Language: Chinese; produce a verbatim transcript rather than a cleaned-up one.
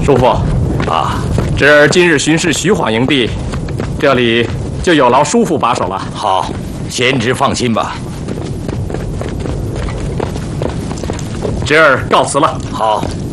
叔父，啊，侄儿今日巡视徐晃营地，这里就有劳叔父把守了。 好，贤侄放心吧。 侄儿告辞了。 好。